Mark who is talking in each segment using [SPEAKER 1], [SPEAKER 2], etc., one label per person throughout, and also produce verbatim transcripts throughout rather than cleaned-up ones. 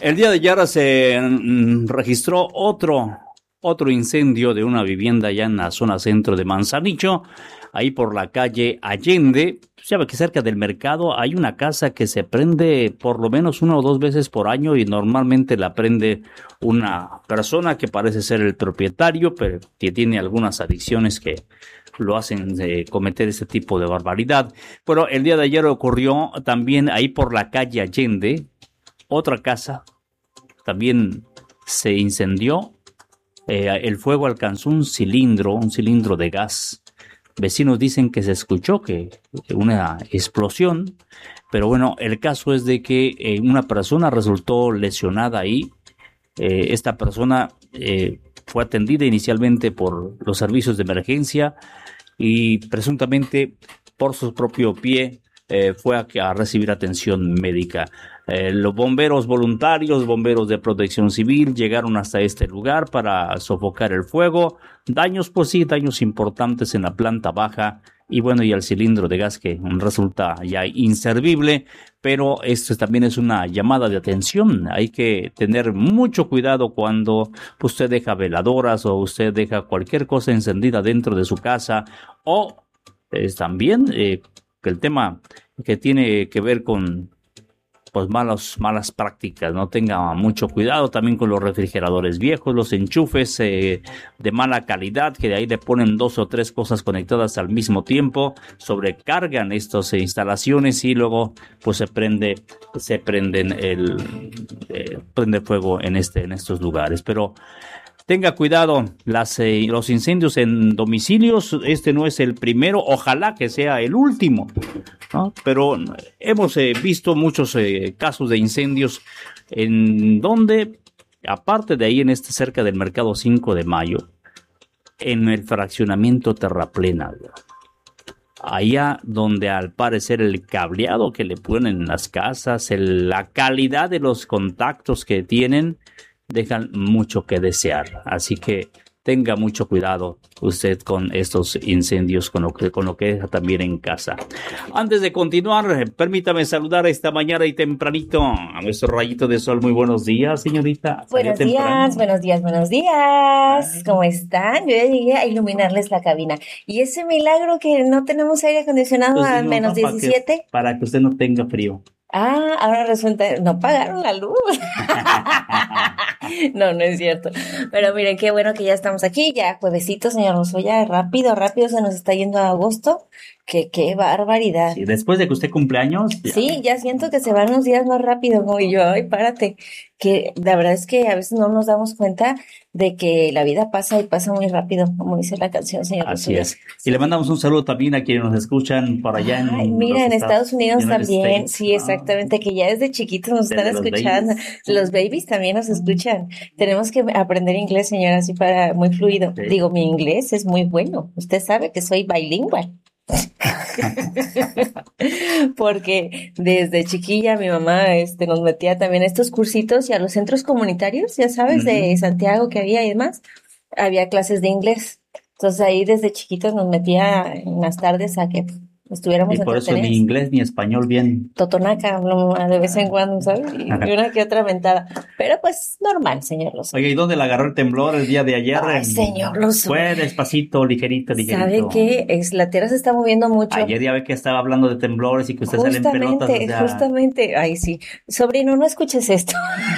[SPEAKER 1] El día de ayer se mm, registró otro, otro incendio de una vivienda allá en la zona centro de Manzanillo, ahí por la calle Allende. Sabe que cerca del mercado hay una casa que se prende por lo menos una o dos veces por año y normalmente la prende una persona que parece ser el propietario, pero que tiene algunas adicciones que lo hacen eh, cometer ese tipo de barbaridad. Pero el día de ayer ocurrió también ahí por la calle Allende, otra casa también se incendió. Eh, el fuego alcanzó un cilindro, un cilindro de gas. Vecinos dicen que se escuchó que una explosión, pero bueno, el caso es de que eh, una persona resultó lesionada ahí. Eh, esta persona eh, fue atendida inicialmente por los servicios de emergencia y presuntamente por su propio pie eh, fue a, a recibir atención médica. Eh, los bomberos voluntarios, bomberos de protección civil llegaron hasta este lugar para sofocar el fuego. Daños, pues sí, daños importantes en la planta baja y bueno, y el cilindro de gas que resulta ya inservible, pero esto también es una llamada de atención. Hay que tener mucho cuidado cuando usted deja veladoras o usted deja cualquier cosa encendida dentro de su casa o eh, también eh, que el tema que tiene que ver con pues malas, malas prácticas, no tenga mucho cuidado también con los refrigeradores viejos, los enchufes eh, de mala calidad, que de ahí le ponen dos o tres cosas conectadas al mismo tiempo, sobrecargan estas eh, instalaciones y luego pues se prende, se prenden el, eh, prende fuego en este, en estos lugares, pero tenga cuidado, las, eh, los incendios en domicilios, este no es el primero, ojalá que sea el último, ¿no? Pero hemos eh, visto muchos eh, casos de incendios en donde, aparte de ahí en este cerca del mercado cinco de mayo, en el fraccionamiento Terraplena, allá donde al parecer el cableado que le ponen en las casas, el, la calidad de los contactos que tienen, dejan mucho que desear. Así que tenga mucho cuidado usted con estos incendios, con lo que, con lo que deja también en casa. Antes de continuar, permítame saludar esta mañana y tempranito a nuestro rayito de sol. Muy buenos días, señorita.
[SPEAKER 2] Buenos días, buenos días, buenos días. ¿Cómo están? Yo ya llegué a iluminarles la cabina. Y ese milagro que no tenemos aire acondicionado
[SPEAKER 1] Pues
[SPEAKER 2] a
[SPEAKER 1] digo,
[SPEAKER 2] menos
[SPEAKER 1] no, para
[SPEAKER 2] diecisiete.
[SPEAKER 1] que, para que usted no tenga frío.
[SPEAKER 2] Ah, ahora resulta, no pagaron la luz. No, no es cierto. Pero miren, qué bueno que ya estamos aquí, ya juevesito, señor Lozoya, rápido, rápido se nos está yendo a agosto. Que qué barbaridad.
[SPEAKER 1] Sí, después de que usted cumple años.
[SPEAKER 2] Ya. Sí, ya siento que se van los días más rápido, como yo, ay, párate. Que la verdad es que a veces no nos damos cuenta de que la vida pasa y pasa muy rápido, como dice la canción, señor.
[SPEAKER 1] Así es. Y le mandamos un saludo también a quienes nos escuchan por allá en
[SPEAKER 2] Ay, mira, en Estados Unidos también,
[SPEAKER 1] States.
[SPEAKER 2] Sí, exactamente, que ya desde chiquitos nos
[SPEAKER 1] Desde
[SPEAKER 2] están
[SPEAKER 1] los
[SPEAKER 2] escuchando.
[SPEAKER 1] babies.
[SPEAKER 2] Los babies también nos escuchan. Tenemos que aprender inglés, señora, así para muy fluido.
[SPEAKER 1] Sí.
[SPEAKER 2] Digo, mi inglés es muy bueno. Usted sabe que soy bilingüe. Porque desde chiquilla mi mamá este, nos metía también a estos cursitos y a los centros comunitarios, ya sabes,
[SPEAKER 1] Ujú.
[SPEAKER 2] de Santiago que había y demás, había clases de inglés. Entonces ahí desde chiquitos nos metía en las tardes a que estuviéramos
[SPEAKER 1] Y por eso ni
[SPEAKER 2] entretenidos.
[SPEAKER 1] inglés ni español bien.
[SPEAKER 2] Totonaca, hablo de vez en cuando, ¿sabes? Y una que otra mentada. Pero pues normal, señor Lozoya.
[SPEAKER 1] Oye, ¿y dónde le agarró el temblor el día de ayer?
[SPEAKER 2] Ay, señor Lozoya.
[SPEAKER 1] Fue despacito, ligerito, ligerito.
[SPEAKER 2] ¿Sabe qué? Es, la tierra se está moviendo mucho.
[SPEAKER 1] Ayer ya ve que estaba hablando de temblores y que usted sale en pelotas.
[SPEAKER 2] Justamente,
[SPEAKER 1] O sea...
[SPEAKER 2] justamente, ay sí, sobrino, no escuches esto.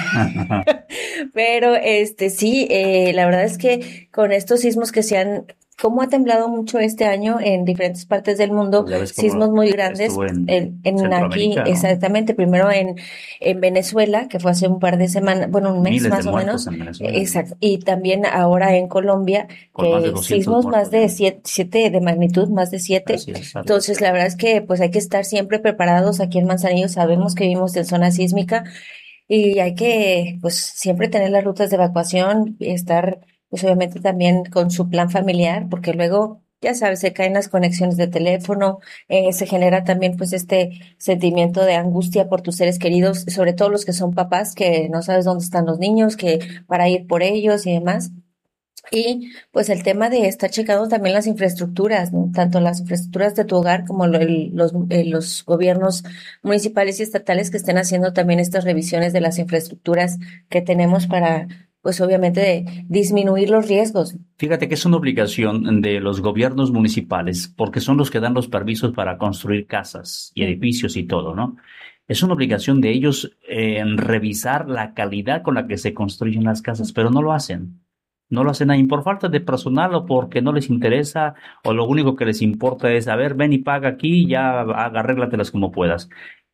[SPEAKER 2] Pero este sí, eh, la verdad es que con estos sismos que se han, como ha temblado mucho este año en diferentes partes del mundo,
[SPEAKER 1] Pues ya ves cómo
[SPEAKER 2] sismos muy grandes,
[SPEAKER 1] estuvo en
[SPEAKER 2] en, en aquí,
[SPEAKER 1] Centroamérica, ¿no?
[SPEAKER 2] exactamente, primero en, en Venezuela, que fue hace un par de semanas, bueno, un mes
[SPEAKER 1] Miles
[SPEAKER 2] más
[SPEAKER 1] de
[SPEAKER 2] o
[SPEAKER 1] muertos
[SPEAKER 2] menos,
[SPEAKER 1] en Venezuela.
[SPEAKER 2] exacto, y también ahora en Colombia,
[SPEAKER 1] Con más de
[SPEAKER 2] que
[SPEAKER 1] doscientos
[SPEAKER 2] sismos
[SPEAKER 1] muertos,
[SPEAKER 2] más de
[SPEAKER 1] ¿no?
[SPEAKER 2] siete, siete de magnitud, más de siete.
[SPEAKER 1] Así es, así es.
[SPEAKER 2] Entonces, la verdad es que pues hay que estar siempre preparados. Aquí en Manzanillo sabemos que vivimos en zona sísmica y hay que pues siempre tener las rutas de evacuación y estar pues obviamente también con su plan familiar, porque luego, ya sabes, se caen las conexiones de teléfono, eh, se genera también pues este sentimiento de angustia por tus seres queridos, sobre todo los que son papás, que no sabes dónde están los niños, que para ir por ellos y demás. Y pues el tema de estar checando también las infraestructuras, ¿no? Tanto las infraestructuras de tu hogar como lo- el- los, eh, los gobiernos municipales y estatales que estén haciendo también estas revisiones de las infraestructuras que tenemos para, pues obviamente, disminuir los riesgos.
[SPEAKER 1] Fíjate que es una obligación de los gobiernos municipales, porque son los que dan los permisos para construir casas y edificios y todo, ¿no? Es una obligación de ellos eh, en revisar la calidad con la que se construyen las casas, pero no lo hacen. No lo hacen ahí por falta de personal o porque no les interesa, o lo único que les importa es, a ver, ven y paga aquí, ya arréglatelas como puedas.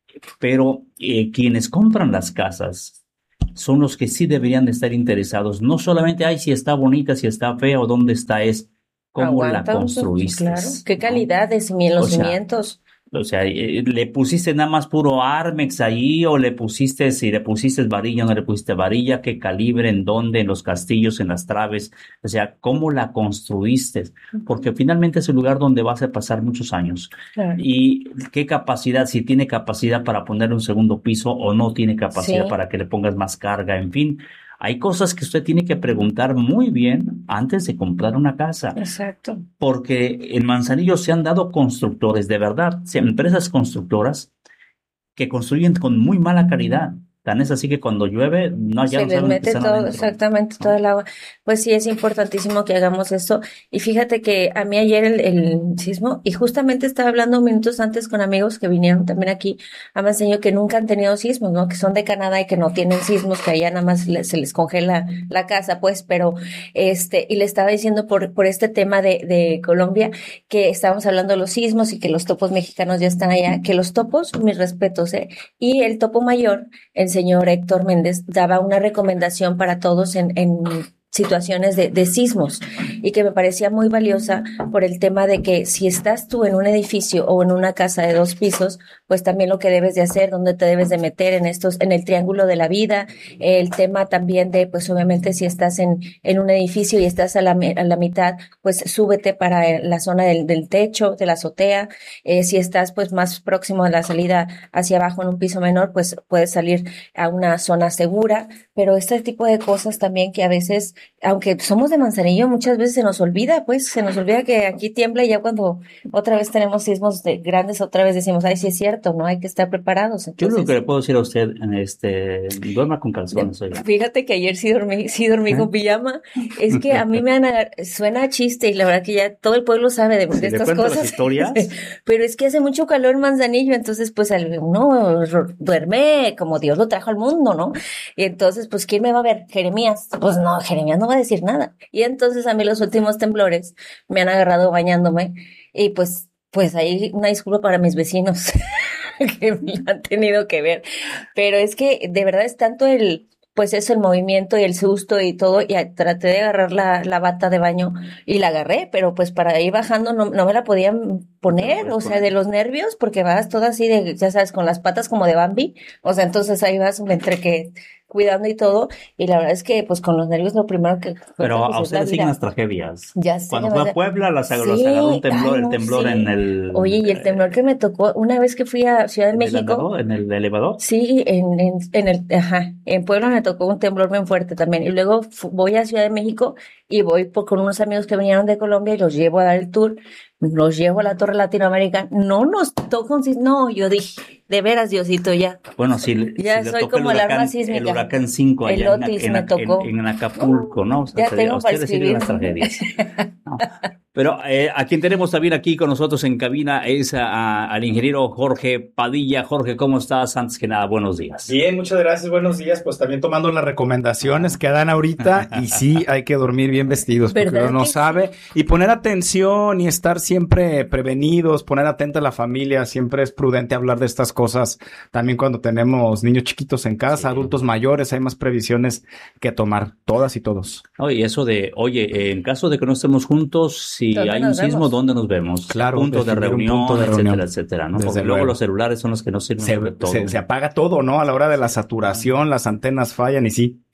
[SPEAKER 1] Pero eh, quienes compran las casas son los que sí deberían de estar interesados. No solamente, ay, si está bonita, si está fea o dónde está, es cómo la
[SPEAKER 2] Aguanta, pues,
[SPEAKER 1] construiste,
[SPEAKER 2] claro. ¿Qué
[SPEAKER 1] ¿no?
[SPEAKER 2] calidad de cimi- los
[SPEAKER 1] O sea,
[SPEAKER 2] cimientos?
[SPEAKER 1] o sea, eh, le pusiste nada más puro Armex ahí, o le pusiste, si le pusiste varilla, no le pusiste varilla, qué calibre, en dónde, en los castillos, en las traves, o sea, cómo la construiste, porque finalmente es el lugar donde vas a pasar muchos años.
[SPEAKER 2] Claro.
[SPEAKER 1] Y qué capacidad, si tiene capacidad para poner un segundo piso o no tiene capacidad
[SPEAKER 2] Sí.
[SPEAKER 1] para que le pongas más carga, en fin. Hay cosas que usted tiene que preguntar muy bien antes de comprar una casa.
[SPEAKER 2] Exacto.
[SPEAKER 1] Porque en Manzanillo se han dado constructores, de verdad, se- empresas constructoras que construyen con muy mala calidad. Tan es así que cuando llueve, no, ya
[SPEAKER 2] Se
[SPEAKER 1] no
[SPEAKER 2] les
[SPEAKER 1] saben lo que
[SPEAKER 2] mete
[SPEAKER 1] están
[SPEAKER 2] todo,
[SPEAKER 1] adentro,
[SPEAKER 2] exactamente
[SPEAKER 1] ¿no?
[SPEAKER 2] todo el agua. Pues sí, es importantísimo que hagamos esto. Y fíjate que a mí ayer el, el sismo, y justamente estaba hablando minutos antes con amigos que vinieron también aquí a Manzanillo que nunca han tenido sismos, ¿no? Que son de Canadá y que no tienen sismos, que allá nada más le- se les congela la casa, pues, pero este, y le estaba diciendo por, por este tema de, de Colombia, que estábamos hablando de los sismos y que los topos mexicanos ya están allá, que los topos, mis respetos, ¿eh? Y el topo mayor, el señor Héctor Méndez, daba una recomendación para todos en, en situaciones de, de sismos y que me parecía muy valiosa por el tema de que si estás tú en un edificio o en una casa de dos pisos, pues también lo que debes de hacer, dónde te debes de meter en estos, en el triángulo de la vida, el tema también de, pues obviamente si estás en, en un edificio y estás a la, a la mitad, pues súbete para la zona del, del techo, de la azotea, eh, si estás pues más próximo a la salida hacia abajo en un piso menor, pues puedes salir a una zona segura, pero este tipo de cosas también que a veces, aunque somos de Manzanillo, muchas veces se nos olvida, pues se nos olvida que aquí tiembla y ya cuando otra vez tenemos sismos de grandes, otra vez decimos, ay, sí es cierto, ¿no? Hay que estar preparados.
[SPEAKER 1] Yo lo
[SPEAKER 2] Entonces,
[SPEAKER 1] que le puedo decir a usted, este, duerma con calzones, oiga.
[SPEAKER 2] fíjate que ayer sí dormí, sí dormí
[SPEAKER 1] ¿Eh?
[SPEAKER 2] con pijama. Es que a mí me han agar- suena a chiste y la verdad que ya todo el pueblo sabe de, de
[SPEAKER 1] Si le
[SPEAKER 2] estas
[SPEAKER 1] cuento las
[SPEAKER 2] cosas.
[SPEAKER 1] historias,
[SPEAKER 2] Pero es que hace mucho calor en Manzanillo, entonces pues al- uno ro- duerme como Dios lo trajo al mundo, ¿no? Y entonces, pues, ¿quién me va a ver? Jeremías. Pues no, Jeremías no va a decir nada. Y entonces a mí los últimos temblores me han agarrado bañándome y pues, pues ahí una disculpa para mis vecinos que me han tenido que ver. Pero es que de verdad es tanto el, pues eso, el movimiento y el susto y todo, y a- traté de agarrar la, la bata de baño y la agarré, pero pues para ir bajando no, no me la podían poner, o sea, de los nervios, porque vas toda así de, ya sabes, con las patas como de Bambi, o sea, entonces ahí vas entre que cuidando y todo, y la verdad es que pues con los nervios lo primero que
[SPEAKER 1] pero
[SPEAKER 2] pues,
[SPEAKER 1] a
[SPEAKER 2] es
[SPEAKER 1] usted
[SPEAKER 2] la
[SPEAKER 1] le siguen
[SPEAKER 2] vida.
[SPEAKER 1] las tragedias.
[SPEAKER 2] Ya sé,
[SPEAKER 1] Cuando
[SPEAKER 2] ya
[SPEAKER 1] fue
[SPEAKER 2] me-
[SPEAKER 1] a Puebla, las, las
[SPEAKER 2] Sí,
[SPEAKER 1] agarró un temblor,
[SPEAKER 2] ay,
[SPEAKER 1] el
[SPEAKER 2] no,
[SPEAKER 1] temblor
[SPEAKER 2] sí.
[SPEAKER 1] en el,
[SPEAKER 2] Oye, y el temblor que me tocó una vez que fui a Ciudad de
[SPEAKER 1] en el
[SPEAKER 2] México,
[SPEAKER 1] andador, en el elevador.
[SPEAKER 2] sí, en, en, en el, ajá, en Puebla me tocó un temblor bien fuerte también. Y luego fu- voy a Ciudad de México y voy por, con unos amigos que vinieron de Colombia y los llevo a dar el tour. Los llevo a la Torre Latinoamérica. No nos tocó un sis- no, yo dije, de veras, Diosito, ya.
[SPEAKER 1] Bueno, si, le-
[SPEAKER 2] Ya
[SPEAKER 1] si le
[SPEAKER 2] soy
[SPEAKER 1] toca el
[SPEAKER 2] como el arma
[SPEAKER 1] huracán,
[SPEAKER 2] sísmica.
[SPEAKER 1] el huracán cinco
[SPEAKER 2] El
[SPEAKER 1] allá en,
[SPEAKER 2] Otis
[SPEAKER 1] en-
[SPEAKER 2] me
[SPEAKER 1] en-
[SPEAKER 2] tocó.
[SPEAKER 1] en Acapulco, ¿no? O sea,
[SPEAKER 2] Ya
[SPEAKER 1] te-
[SPEAKER 2] tengo
[SPEAKER 1] a
[SPEAKER 2] para
[SPEAKER 1] usted le siguen
[SPEAKER 2] escribir.
[SPEAKER 1] las tragedias. No. Pero eh, a quien tenemos también aquí con nosotros en cabina es a- a- al ingeniero Jorge Padilla. Jorge, ¿cómo estás? Antes que nada, buenos días.
[SPEAKER 3] Bien, muchas gracias, buenos días. Pues también tomando las recomendaciones que dan ahorita y sí hay que dormir bien vestidos porque
[SPEAKER 2] ¿Verdad
[SPEAKER 3] uno no
[SPEAKER 2] que
[SPEAKER 3] sabe y poner atención y estar siempre prevenidos, poner atenta a la familia, siempre es prudente hablar de estas cosas también cuando tenemos niños chiquitos en casa,
[SPEAKER 1] Sí.
[SPEAKER 3] adultos mayores, hay más previsiones que tomar, todas y todos.
[SPEAKER 1] Oye, eso de, oye, eh, en caso de que no estemos juntos, si
[SPEAKER 2] ¿Dónde
[SPEAKER 1] hay un
[SPEAKER 2] nos
[SPEAKER 1] sismo,
[SPEAKER 2] vemos?
[SPEAKER 1] ¿dónde nos vemos?
[SPEAKER 3] Claro,
[SPEAKER 1] Punto de
[SPEAKER 3] definir un
[SPEAKER 1] reunión,
[SPEAKER 3] punto de
[SPEAKER 1] etcétera,
[SPEAKER 3] reunión.
[SPEAKER 1] etcétera, ¿no?
[SPEAKER 3] Desde
[SPEAKER 1] Porque luego
[SPEAKER 3] luego.
[SPEAKER 1] los celulares son los que no sirven
[SPEAKER 3] Se,
[SPEAKER 1] sobre todo.
[SPEAKER 3] se, se apaga todo, ¿no? A la hora de la saturación, las antenas fallan y sí,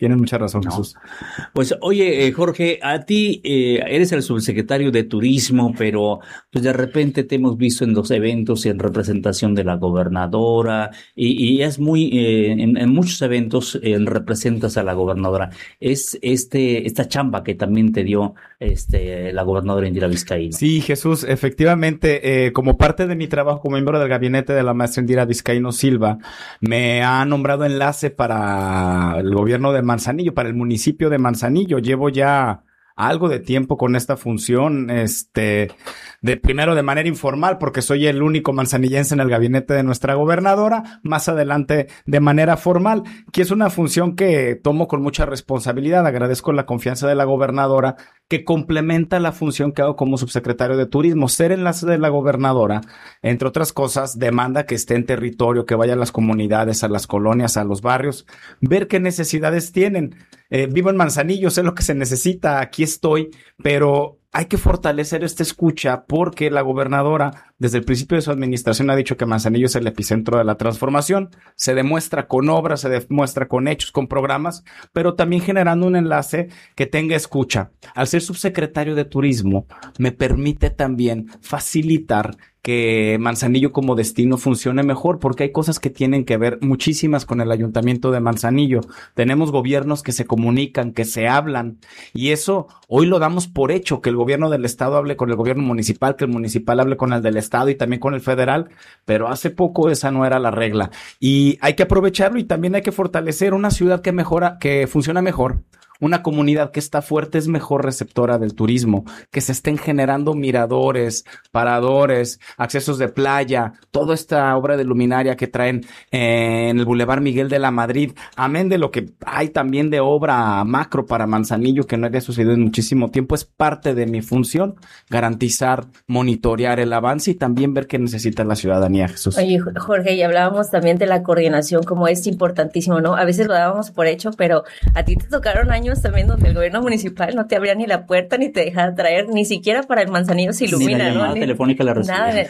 [SPEAKER 3] Tienes mucha razón,
[SPEAKER 1] No.
[SPEAKER 3] Jesús.
[SPEAKER 1] Pues oye, eh, Jorge, a ti eh, eres el subsecretario de Turismo, pero pues de repente te hemos visto en los eventos y en representación de la gobernadora y, y es muy, eh, en, en muchos eventos eh, representas a la gobernadora. Es este esta chamba que también te dio este la gobernadora Indira Vizcaíno.
[SPEAKER 3] Sí, Jesús, efectivamente, eh, como parte de mi trabajo como miembro del gabinete de la maestra Indira Vizcaíno Silva, me ha nombrado enlace para el gobierno de Manzanillo, para el municipio de Manzanillo. Llevo ya algo de tiempo con esta función, este, de primero de manera informal, porque soy el único manzanillense en el gabinete de nuestra gobernadora, más adelante de manera formal, que es una función que tomo con mucha responsabilidad. Agradezco la confianza de la gobernadora, que complementa la función que hago como subsecretario de Turismo. Ser enlace de la gobernadora, entre otras cosas, demanda que esté en territorio, que vaya a las comunidades, a las colonias, a los barrios, ver qué necesidades tienen. Eh, vivo en Manzanillo, sé lo que se necesita, aquí estoy, pero hay que fortalecer esta escucha porque la gobernadora, desde el principio de su administración, ha dicho que Manzanillo es el epicentro de la transformación. Se demuestra con obras, se demuestra con hechos, con programas, pero también generando un enlace que tenga escucha. Al ser subsecretario de Turismo, me permite también facilitar que Manzanillo como destino funcione mejor, porque hay cosas que tienen que ver muchísimas con el ayuntamiento de Manzanillo. Tenemos gobiernos que se comunican, que se hablan, y eso hoy lo damos por hecho, que el gobierno del estado hable con el gobierno municipal, que el municipal hable con el del estado y también con el federal, pero hace poco esa no era la regla. Y hay que aprovecharlo y también hay que fortalecer una ciudad que mejora, que funciona mejor. Una comunidad que está fuerte es mejor receptora del turismo, que se estén generando miradores, paradores, accesos de playa, toda esta obra de luminaria que traen eh, en el Boulevard Miguel de la Madrid, amén de lo que hay también de obra macro para Manzanillo que no había sucedido en muchísimo tiempo. Es parte de mi función garantizar, monitorear el avance y también ver qué necesita la ciudadanía, Jesús.
[SPEAKER 2] Oye, Jorge, y hablábamos también de la coordinación, como es importantísimo, ¿no? A veces lo dábamos por hecho, pero a ti te tocaron años también donde el gobierno municipal no te abría ni la puerta ni te dejaba traer, ni siquiera para el Manzanillo se ilumina,
[SPEAKER 1] ni la llamada
[SPEAKER 2] ¿no?
[SPEAKER 1] telefónica la recibía.
[SPEAKER 2] Nada.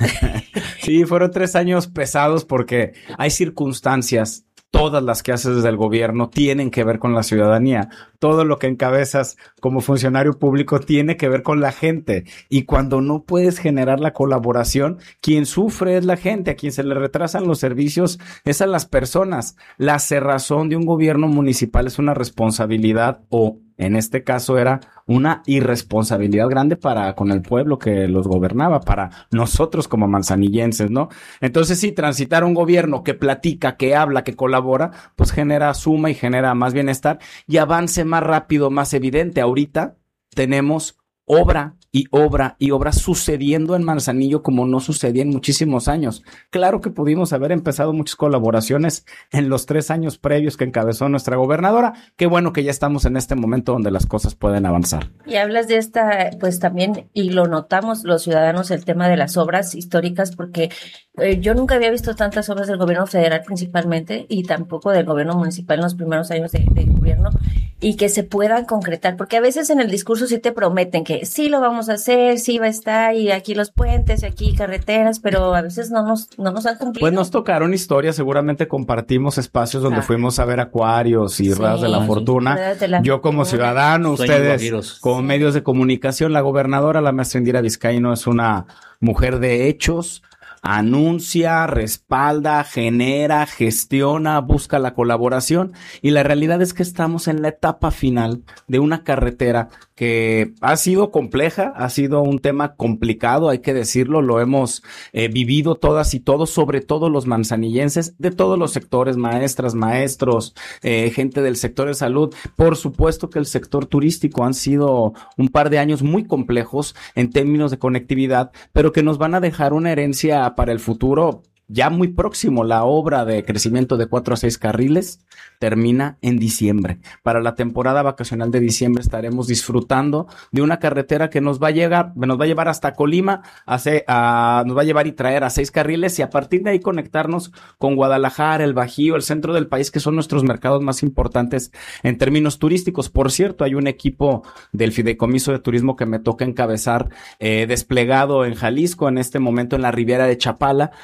[SPEAKER 3] Sí, fueron tres años pesados porque hay circunstancias. Todas las que haces desde el gobierno tienen que ver con la ciudadanía. Todo lo que encabezas como funcionario público tiene que ver con la gente. Y cuando no puedes generar la colaboración, quien sufre es la gente. A quien se le retrasan los servicios es a las personas. La cerrazón de un gobierno municipal es una responsabilidad o, en este caso, era una irresponsabilidad grande para con el pueblo que los gobernaba, para nosotros como manzanillenses, ¿no? Entonces, sí, transitar un gobierno que platica, que habla, que colabora, pues genera suma y genera más bienestar y avance más rápido, más evidente. Ahorita tenemos obra y obra y obra sucediendo en Manzanillo como no sucedía en muchísimos años. Claro que pudimos haber empezado muchas colaboraciones en los tres años previos que encabezó nuestra gobernadora. Qué bueno que ya estamos en este momento donde las cosas pueden avanzar.
[SPEAKER 2] Y hablas de esta, pues también, y lo notamos los ciudadanos, el tema de las obras históricas, porque eh, yo nunca había visto tantas obras del gobierno federal principalmente y tampoco del gobierno municipal en los primeros años de, de gobierno, y que se puedan concretar, porque a veces en el discurso sí te prometen que sí lo vamos a hacer, sí va a estar, y aquí los puentes, y aquí carreteras, pero a veces no nos, no nos han cumplido.
[SPEAKER 3] Pues nos tocaron historias, seguramente compartimos espacios donde ah. fuimos a ver acuarios y sí, ruedas de la sí, fortuna. De la Yo como fortuna. ciudadano, Sueños ustedes guajiros. como sí. medios de comunicación, la gobernadora, la maestra Indira Vizcaíno es una mujer de hechos, anuncia, respalda, genera, gestiona, busca la colaboración y la realidad es que estamos en la etapa final de una carretera que ha sido compleja, ha sido un tema complicado, hay que decirlo, lo hemos eh, vivido todas y todos, sobre todo los manzanillenses, de todos los sectores, maestras, maestros, eh, gente del sector de salud, por supuesto que el sector turístico han sido un par de años muy complejos en términos de conectividad, pero que nos van a dejar una herencia para el futuro ya muy próximo. La obra de crecimiento de cuatro a seis carriles termina en diciembre. Para la temporada vacacional de diciembre estaremos disfrutando de una carretera que nos va a llegar, nos va a llevar hasta Colima, hace, a, nos va a llevar y traer a seis carriles y a partir de ahí conectarnos con Guadalajara, el Bajío, el centro del país, que son nuestros mercados más importantes en términos turísticos. Por cierto, hay un equipo del Fideicomiso de Turismo que me toca encabezar, eh, desplegado en Jalisco, en este momento en la Riviera de Chapala, atendiendo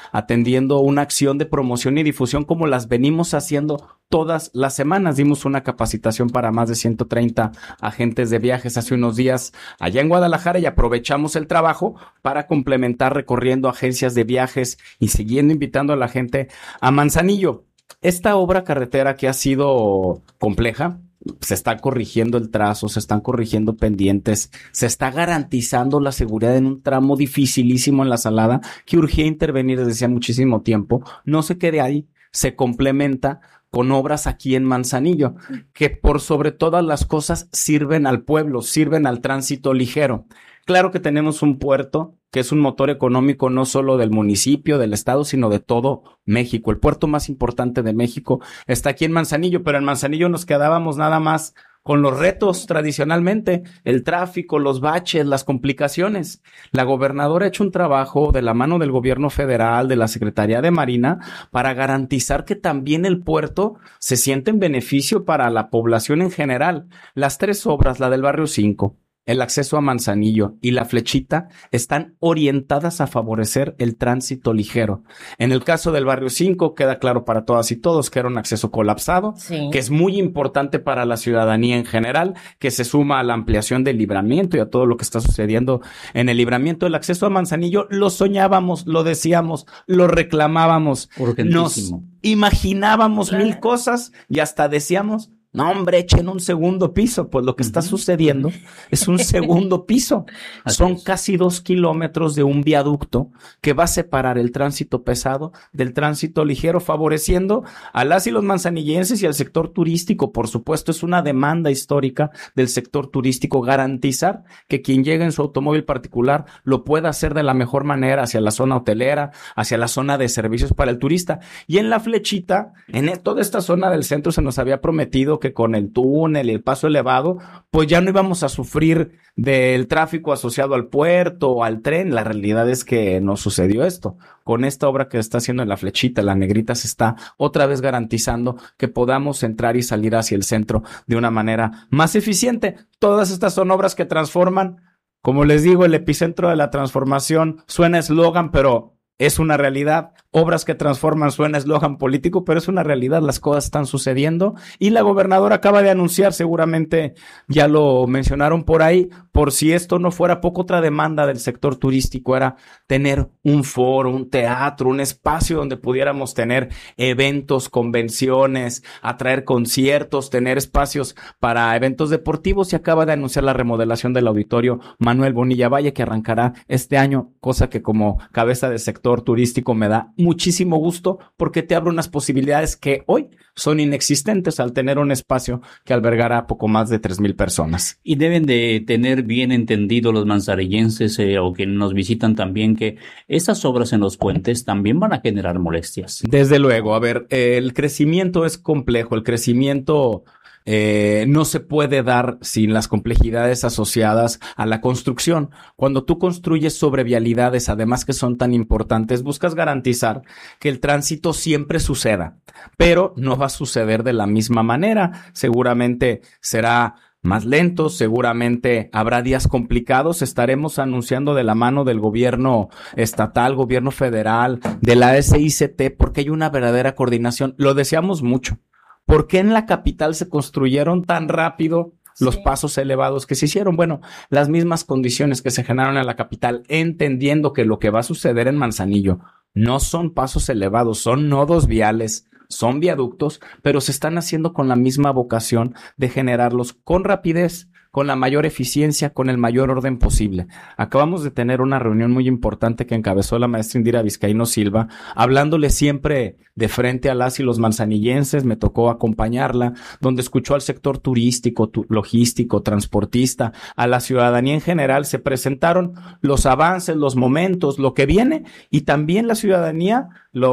[SPEAKER 3] sucediendo una acción de promoción y difusión como las venimos haciendo todas las semanas. Dimos una capacitación para más de ciento treinta agentes de viajes hace unos días allá en Guadalajara y aprovechamos el trabajo para complementar recorriendo agencias de viajes y siguiendo invitando a la gente a Manzanillo. Esta obra carretera que ha sido compleja, se está corrigiendo el trazo, se están corrigiendo pendientes, se está garantizando la seguridad en un tramo dificilísimo en La Salada que urgía intervenir desde hace muchísimo tiempo. No se quede ahí, se complementa con obras aquí en Manzanillo, que por sobre todas las cosas sirven al pueblo, sirven al tránsito ligero. Claro que tenemos un puerto que es un motor económico no solo del municipio, del estado, sino de todo México. El puerto más importante de México está aquí en Manzanillo, pero en Manzanillo nos quedábamos nada más con los retos tradicionalmente, el tráfico, los baches, las complicaciones. La gobernadora ha hecho un trabajo de la mano del gobierno federal, de la Secretaría de Marina, para garantizar que también el puerto se siente en beneficio para la población en general. Las tres obras, la del barrio cinco, el acceso a Manzanillo y la Flechita, están orientadas a favorecer el tránsito ligero. En el caso del barrio cinco, queda claro para todas y todos que era un acceso colapsado, sí, que es muy importante para la ciudadanía en general, que se suma a la ampliación del Libramiento y a todo lo que está sucediendo en el Libramiento. El acceso a Manzanillo lo soñábamos, lo decíamos, lo reclamábamos, nos imaginábamos claro. mil cosas y hasta decíamos, no, hombre, echen un segundo piso. Pues lo que está sucediendo es un segundo piso. Son casi dos kilómetros de un viaducto que va a separar el tránsito pesado del tránsito ligero, favoreciendo a las y los manzanillenses y al sector turístico. Por supuesto, es una demanda histórica del sector turístico garantizar que quien llegue en su automóvil particular lo pueda hacer de la mejor manera hacia la zona hotelera, hacia la zona de servicios para el turista. Y en la Flechita, en toda esta zona del centro se nos había prometido que con el túnel y el paso elevado, pues ya no íbamos a sufrir del tráfico asociado al puerto o al tren. La realidad es que no sucedió esto. Con esta obra que está haciendo en la Flechita, la Negrita, se está otra vez garantizando que podamos entrar y salir hacia el centro de una manera más eficiente. Todas estas son obras que transforman, como les digo, el epicentro de la transformación. Suena eslogan, pero es una realidad. Obras que transforman, suena eslogan político, pero es una realidad. Las cosas están sucediendo y la gobernadora acaba de anunciar, seguramente ya lo mencionaron por ahí, por si esto no fuera poco, otra demanda del sector turístico era tener un foro, un teatro, un espacio donde pudiéramos tener eventos, convenciones, atraer conciertos, tener espacios para eventos deportivos, y acaba de anunciar la remodelación del auditorio Manuel Bonilla Valle, que arrancará este año, cosa que como cabeza del sector turístico me da muchísimo gusto porque te abre unas posibilidades que hoy son inexistentes al tener un espacio que albergará a poco más de tres mil personas.
[SPEAKER 1] Y deben de tener bien entendido los manzanillenses eh, o que nos visitan también que esas obras en los puentes también van a generar molestias.
[SPEAKER 3] Desde luego, a ver, eh, el crecimiento es complejo, el crecimiento Eh, no se puede dar sin las complejidades asociadas a la construcción. Cuando tú construyes sobre vialidades, además que son tan importantes, buscas garantizar que el tránsito siempre suceda, pero no va a suceder de la misma manera. Seguramente será más lento, seguramente habrá días complicados. Estaremos anunciando de la mano del gobierno estatal, gobierno federal, de la S I C T, porque hay una verdadera coordinación. Lo deseamos mucho. ¿Por qué en la capital se construyeron tan rápido los sí. pasos elevados que se hicieron? Bueno, las mismas condiciones que se generaron en la capital, entendiendo que lo que va a suceder en Manzanillo no son pasos elevados, son nodos viales, son viaductos, pero se están haciendo con la misma vocación de generarlos con rapidez, con la mayor eficiencia, con el mayor orden posible. Acabamos de tener una reunión muy importante que encabezó la maestra Indira Vizcaíno Silva, hablándole siempre de frente a las y los manzanillenses. Me tocó acompañarla, donde escuchó al sector turístico, tu, logístico, transportista, a la ciudadanía en general. Se presentaron los avances, los momentos, lo que viene, y también la ciudadanía,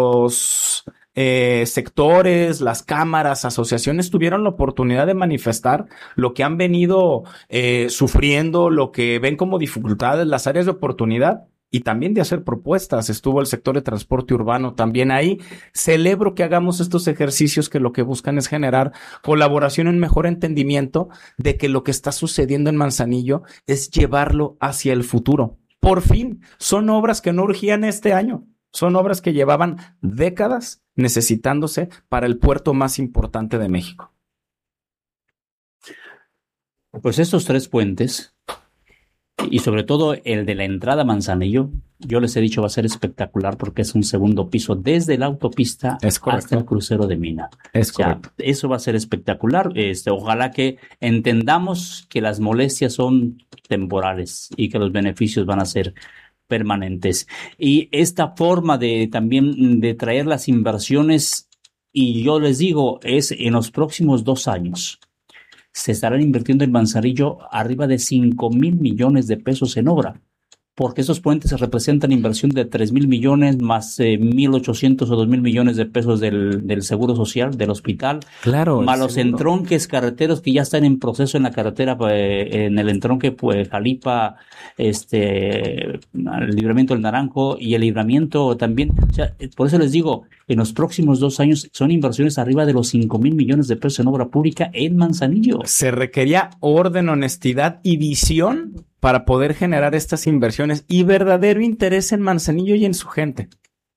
[SPEAKER 3] los Eh, sectores, las cámaras, asociaciones tuvieron la oportunidad de manifestar lo que han venido eh, sufriendo, lo que ven como dificultades, las áreas de oportunidad, y también de hacer propuestas. Estuvo el sector de transporte urbano también ahí. Celebro que hagamos estos ejercicios que lo que buscan es generar colaboración y un mejor entendimiento de que lo que está sucediendo en Manzanillo es llevarlo hacia el futuro. Por fin, son obras que no urgían este año. Son obras que llevaban décadas necesitándose para el puerto más importante de México.
[SPEAKER 1] Pues estos tres puentes, y sobre todo el de la entrada a Manzanillo, yo les he dicho va a ser espectacular porque es un segundo piso desde la autopista hasta el crucero de Mina.
[SPEAKER 3] Es
[SPEAKER 1] o sea,
[SPEAKER 3] correcto.
[SPEAKER 1] Eso va a ser espectacular. Este, ojalá que entendamos que las molestias son temporales y que los beneficios van a ser permanentes. Y esta forma de también de traer las inversiones, y yo les digo, es en los próximos dos años. Se estarán invirtiendo en Manzanillo arriba de cinco mil millones de pesos en obra, porque esos puentes representan inversión de tres mil millones más eh, mil ochocientos o dos mil millones de pesos del, del Seguro Social, del hospital,
[SPEAKER 3] claro,
[SPEAKER 1] más los entronques carreteros que ya están en proceso en la carretera, eh, en el entronque pues Jalipa, este, el libramiento del Naranjo y el libramiento también. O sea, por eso les digo, en los próximos dos años son inversiones arriba de los cinco mil millones de pesos en obra pública en Manzanillo.
[SPEAKER 3] Se requería orden, honestidad y visión para poder generar estas inversiones y verdadero interés en Manzanillo y en su gente.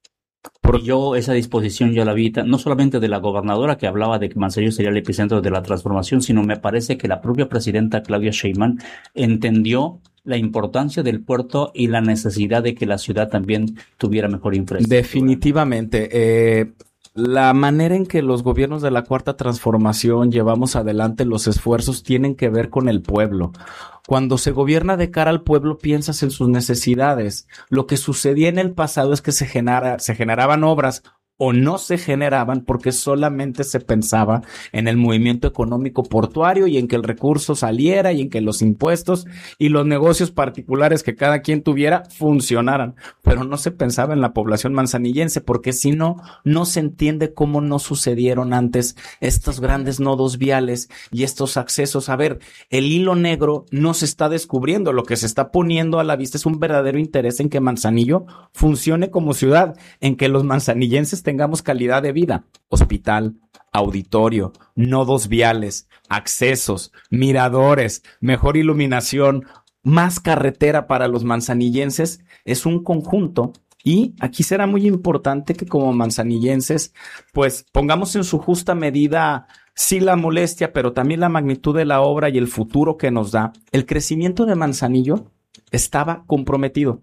[SPEAKER 1] Porque yo esa disposición ya la vi, no solamente de la gobernadora que hablaba de que Manzanillo sería el epicentro de la transformación, sino me parece que la propia presidenta Claudia Sheinbaum entendió la importancia del puerto y la necesidad de que la ciudad también tuviera mejor infraestructura.
[SPEAKER 3] Definitivamente. Eh, la manera en que los gobiernos de la Cuarta Transformación llevamos adelante los esfuerzos tienen que ver con el pueblo. Cuando se gobierna de cara al pueblo, piensas en sus necesidades. Lo que sucedía en el pasado es que se, genera, se generaban obras o no se generaban porque solamente se pensaba en el movimiento económico portuario y en que el recurso saliera y en que los impuestos y los negocios particulares que cada quien tuviera funcionaran, pero no se pensaba en la población manzanillense porque si no, no se entiende cómo no sucedieron antes estos grandes nodos viales y estos accesos. A ver, el hilo negro no se está descubriendo, lo que se está poniendo a la vista es un verdadero interés en que Manzanillo funcione como ciudad, en que los manzanillenses tengamos calidad de vida, hospital, auditorio, nodos viales, accesos, miradores, mejor iluminación, más carretera para los manzanillenses. Es un conjunto y aquí será muy importante que como manzanillenses pues pongamos en su justa medida sí la molestia, pero también la magnitud de la obra y el futuro que nos da. El crecimiento de Manzanillo estaba comprometido.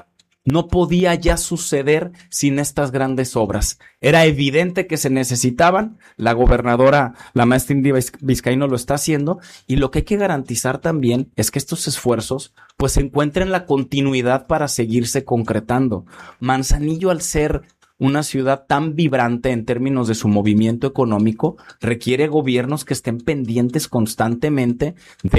[SPEAKER 3] No podía ya suceder sin estas grandes obras. Era evidente que se necesitaban. La gobernadora, la maestra Indira Vizcaíno lo está haciendo. Y lo que hay que garantizar también es que estos esfuerzos pues encuentren la continuidad para seguirse concretando. Manzanillo, al ser una ciudad tan vibrante en términos de su movimiento económico, requiere gobiernos que estén pendientes constantemente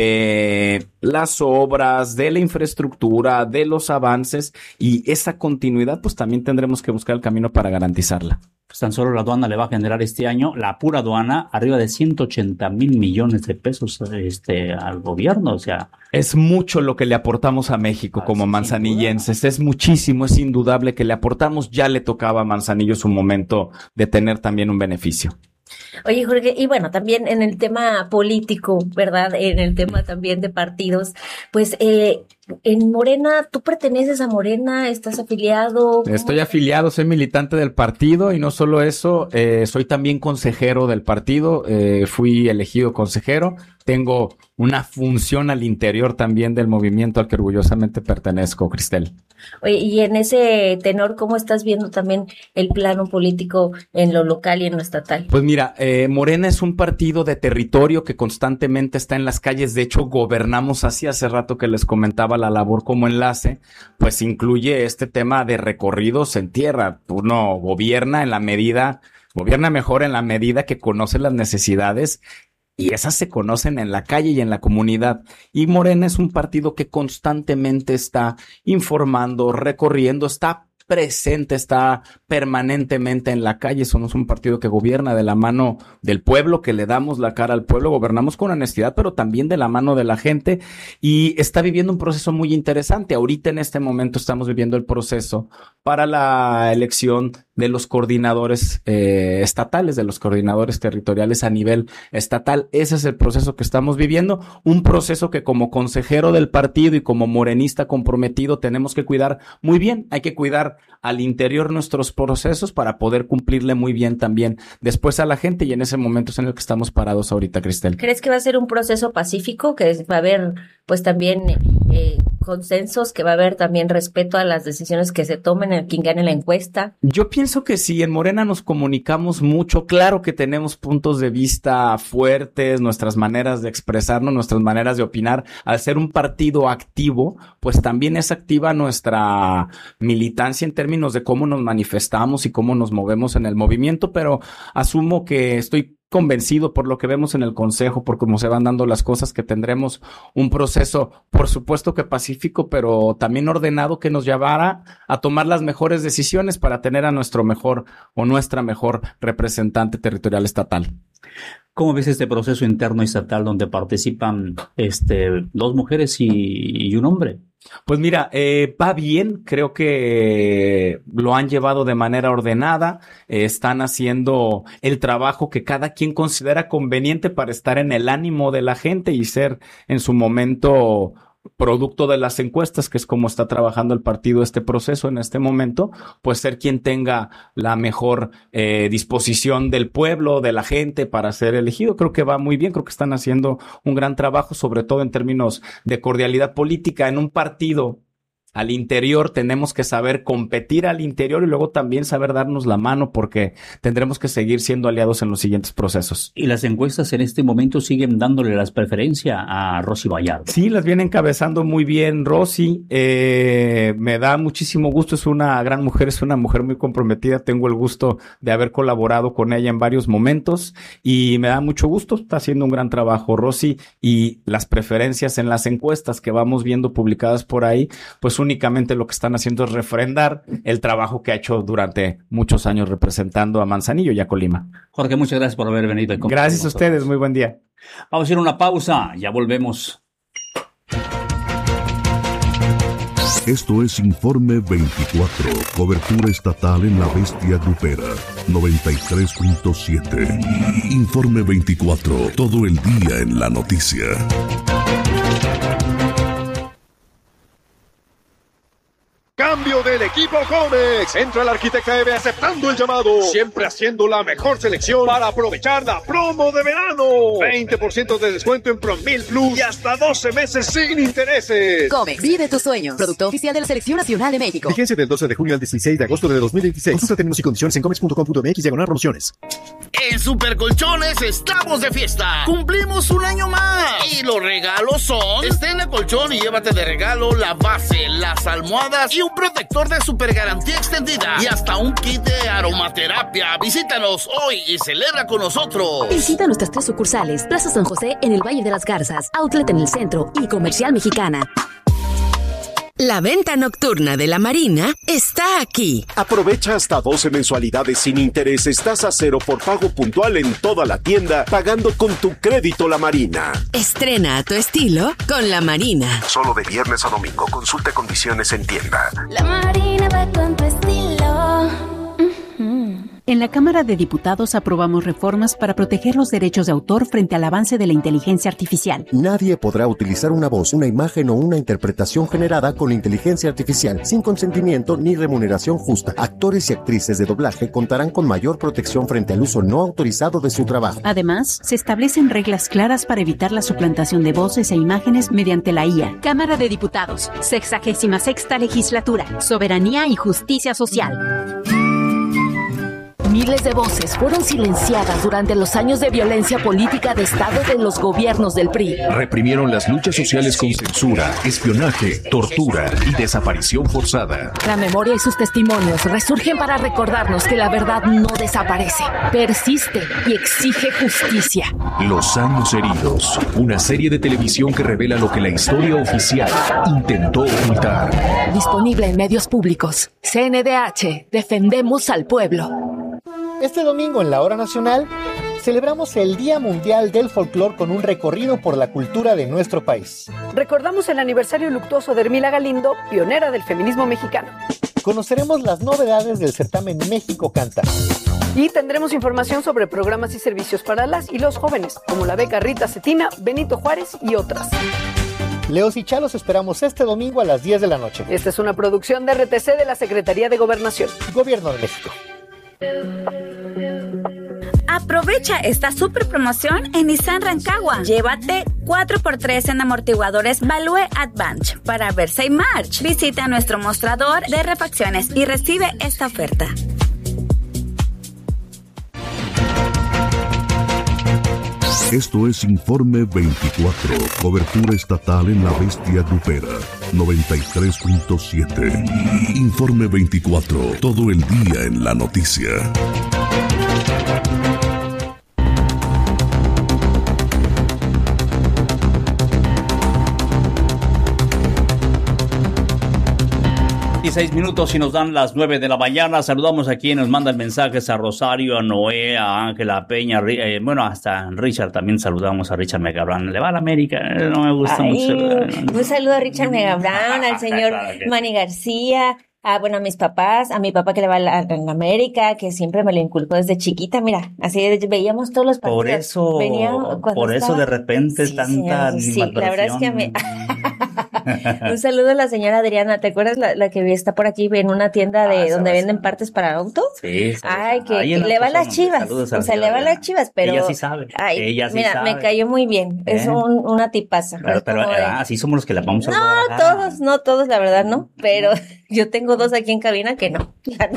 [SPEAKER 3] de las obras, de la infraestructura, de los avances, y esa continuidad pues también tendremos que buscar el camino para garantizarla.
[SPEAKER 1] Pues tan solo la aduana le va a generar este año, la pura aduana, arriba de ciento ochenta mil millones de pesos este, al gobierno, o sea.
[SPEAKER 3] Es mucho lo que le aportamos a México como manzanillenses, es muchísimo, es indudable que le aportamos. Ya le tocaba a Manzanillo su momento de tener también un beneficio.
[SPEAKER 2] Oye, Jorge, y bueno, también en el tema político, ¿verdad? En el tema también de partidos, pues eh, en Morena, ¿tú perteneces a Morena? ¿Estás afiliado? ¿Cómo?
[SPEAKER 3] Estoy afiliado, soy militante del partido y no solo eso, eh, soy también consejero del partido, eh, fui elegido consejero, tengo una función al interior también del movimiento al que orgullosamente pertenezco, Cristel.
[SPEAKER 2] Oye, y en ese tenor, ¿cómo estás viendo también el plano político en lo local y en lo estatal?
[SPEAKER 3] Pues mira, eh, Morena es un partido de territorio que constantemente está en las calles. De hecho, gobernamos así. Hace rato que les comentaba la labor como enlace, pues incluye este tema de recorridos en tierra. Uno gobierna en la medida, gobierna mejor en la medida que conoce las necesidades, y esas se conocen en la calle y en la comunidad. Y Morena es un partido que constantemente está informando, recorriendo, está presente, está permanentemente en la calle. Somos un partido que gobierna de la mano del pueblo, que le damos la cara al pueblo, gobernamos con honestidad, pero también de la mano de la gente, y está viviendo un proceso muy interesante. Ahorita en este momento estamos viviendo el proceso para la elección de los coordinadores eh, estatales, de los coordinadores territoriales a nivel estatal. Ese es el proceso que estamos viviendo, un proceso que como consejero del partido y como morenista comprometido tenemos que cuidar muy bien. Hay que cuidar al interior nuestros procesos para poder cumplirle muy bien también después a la gente, y en ese momento es en el que estamos parados ahorita, Cristel.
[SPEAKER 2] ¿Crees que va a ser un proceso pacífico, que va a haber pues también eh, consensos, que va a haber también respeto a las decisiones que se tomen en quien gane la encuesta?
[SPEAKER 3] Yo pienso que sí, en Morena nos comunicamos mucho, claro que tenemos puntos de vista fuertes, nuestras maneras de expresarnos, nuestras maneras de opinar. Al ser un partido activo, pues también es activa nuestra militancia en términos de cómo nos manifestamos y cómo nos movemos en el movimiento, pero asumo que estoy convencido por lo que vemos en el Consejo, por cómo se van dando las cosas, que tendremos un proceso, por supuesto que pacífico, pero también ordenado, que nos llevará a tomar las mejores decisiones para tener a nuestro mejor o nuestra mejor representante territorial estatal.
[SPEAKER 1] ¿Cómo ves este proceso interno estatal donde participan este, dos mujeres y, y un hombre?
[SPEAKER 3] Pues mira, eh, va bien, creo que lo han llevado de manera ordenada, eh, están haciendo el trabajo que cada quien considera conveniente para estar en el ánimo de la gente y ser en su momento producto de las encuestas, que es como está trabajando el partido este proceso en este momento, pues ser quien tenga la mejor eh, disposición del pueblo, de la gente para ser elegido. Creo que va muy bien, creo que están haciendo un gran trabajo, sobre todo en términos de cordialidad política. En un partido al interior tenemos que saber competir al interior y luego también saber darnos la mano, porque tendremos que seguir siendo aliados en los siguientes procesos.
[SPEAKER 1] Y las encuestas en este momento siguen dándole las preferencias a Rosy Vallardo.
[SPEAKER 3] Sí, las viene encabezando muy bien Rosy. Eh, me da muchísimo gusto, es una gran mujer, es una mujer muy comprometida. Tengo el gusto de haber colaborado con ella en varios momentos y me da mucho gusto. Está haciendo un gran trabajo Rosy, y las preferencias en las encuestas que vamos viendo publicadas por ahí, pues únicamente lo que están haciendo es refrendar el trabajo que ha hecho durante muchos años representando a Manzanillo y a Colima.
[SPEAKER 1] Jorge, muchas gracias por haber venido.
[SPEAKER 3] Gracias a ustedes, muy buen día.
[SPEAKER 1] Vamos a ir a una pausa, ya volvemos.
[SPEAKER 4] Esto es Informe veinticuatro, cobertura estatal en la bestia grupera, noventa y tres punto siete. Informe veinticuatro, todo el día en la noticia.
[SPEAKER 5] Cambio del equipo Comex. Entra el arquitecta Eve aceptando el llamado. Siempre haciendo la mejor selección para aprovechar la promo de verano. veinte por ciento de descuento en Promil Plus y hasta doce meses sin intereses.
[SPEAKER 6] Comex, vive tus sueños. Producto oficial de la Selección Nacional de México.
[SPEAKER 5] Vigencia del doce de junio al dieciséis de agosto de dos mil veintiséis. Consulta términos y condiciones en comex punto com punto mx diagonal promociones.
[SPEAKER 7] En Supercolchones estamos de fiesta. Cumplimos un año más. Y los regalos son: estrena colchón y llévate de regalo la base, las almohadas y un protector de super garantía extendida. Y hasta un kit de aromaterapia. Visítanos hoy y celebra con nosotros.
[SPEAKER 6] Visita nuestras tres sucursales: Plaza San José en el Valle de las Garzas, Outlet en el centro y Comercial Mexicana.
[SPEAKER 8] La venta nocturna de la Marina está aquí.
[SPEAKER 9] Aprovecha hasta doce mensualidades sin intereses, tasa cero por pago puntual en toda la tienda, pagando con tu crédito La Marina.
[SPEAKER 8] Estrena a tu estilo con La Marina.
[SPEAKER 9] Solo de viernes a domingo. Consulta condiciones en tienda.
[SPEAKER 10] La Marina va con tu estilo.
[SPEAKER 11] En la Cámara de Diputados aprobamos reformas para proteger los derechos de autor frente al avance de la inteligencia artificial.
[SPEAKER 12] Nadie podrá utilizar una voz, una imagen o una interpretación generada con inteligencia artificial sin consentimiento ni remuneración justa. Actores y actrices de doblaje contarán con mayor protección frente al uso no autorizado de su trabajo.
[SPEAKER 11] Además, se establecen reglas claras para evitar la suplantación de voces e imágenes mediante la I A.
[SPEAKER 13] Cámara de Diputados, sexagésima sexta legislatura, soberanía y justicia social.
[SPEAKER 6] Miles de voces fueron silenciadas durante los años de violencia política de Estado de los gobiernos del P R I.
[SPEAKER 14] Reprimieron las luchas sociales con censura, espionaje, tortura y desaparición forzada.
[SPEAKER 6] La memoria y sus testimonios resurgen para recordarnos que la verdad no desaparece, persiste y exige justicia.
[SPEAKER 14] Los años heridos, una serie de televisión que revela lo que la historia oficial intentó ocultar.
[SPEAKER 6] Disponible en medios públicos. C N D H, defendemos al pueblo.
[SPEAKER 15] Este domingo en la Hora Nacional celebramos el Día Mundial del Folclor con un recorrido por la cultura de nuestro país.
[SPEAKER 16] Recordamos el aniversario luctuoso de Hermila Galindo, pionera del feminismo mexicano.
[SPEAKER 15] conoceremos las novedades del certamen México Canta.
[SPEAKER 16] Y tendremos información sobre programas y servicios para las y los jóvenes, como la beca Rita Cetina, Benito Juárez y otras.
[SPEAKER 15] Leos y Chá los esperamos este domingo a las diez de la noche.
[SPEAKER 16] Esta es una producción de R T C de la Secretaría de Gobernación.
[SPEAKER 15] Gobierno de México.
[SPEAKER 17] Aprovecha esta super promoción en Nissan Rancagua. Llévate cuatro por tres en amortiguadores Value Advance para Versa y March. Visita nuestro mostrador de refacciones y recibe esta oferta.
[SPEAKER 4] Esto es Informe veinticuatro, cobertura estatal en la bestia grupera, noventa y tres punto siete. Informe veinticuatro, todo el día en la noticia.
[SPEAKER 1] Seis minutos y nos dan las nueve de la mañana. Saludamos a quienes nos mandan mensajes: a Rosario, a Noé, a Ángela Peña, eh, bueno, hasta Richard. También saludamos a Richard Megabrán. Le va a la América, eh, no me gusta
[SPEAKER 2] Ay,
[SPEAKER 1] mucho.
[SPEAKER 2] Un saludo a Richard Megabrán, al señor
[SPEAKER 1] Claro que...
[SPEAKER 2] Manny García, a, bueno, a mis papás, a mi papá que le va a la, a la América, que siempre me lo inculcó desde chiquita. Mira, así veíamos todos los partidos.
[SPEAKER 1] Por eso,
[SPEAKER 2] Venía
[SPEAKER 1] por eso
[SPEAKER 2] estaba...
[SPEAKER 1] de repente
[SPEAKER 2] sí,
[SPEAKER 1] tanta
[SPEAKER 2] señor, sí, la verdad es que a mí... Un saludo a la señora Adriana. ¿Te acuerdas la, la que está por aquí en una tienda de ah, donde venden partes para auto?
[SPEAKER 1] Sí.
[SPEAKER 2] Ay, que, que le va a las Chivas. O sea, le va a las Chivas, pero...
[SPEAKER 1] Ella sí sabe.
[SPEAKER 2] Ay,
[SPEAKER 1] ella sí
[SPEAKER 2] mira,
[SPEAKER 1] sabe.
[SPEAKER 2] me cayó muy bien. ¿Eh? Es un, una tipaza.
[SPEAKER 1] Pero, pero
[SPEAKER 2] de...
[SPEAKER 1] ah, así somos los que la vamos a
[SPEAKER 2] No, todos, no todos, la verdad, no. Pero yo tengo dos aquí en cabina que no.